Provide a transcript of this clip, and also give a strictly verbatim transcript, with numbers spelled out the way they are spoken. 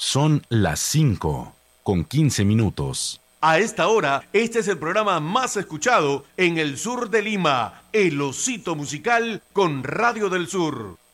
Son las cinco con quince minutos. A esta hora, este es el programa más escuchado en el sur de Lima, El Osito Musical con Radio del Sur.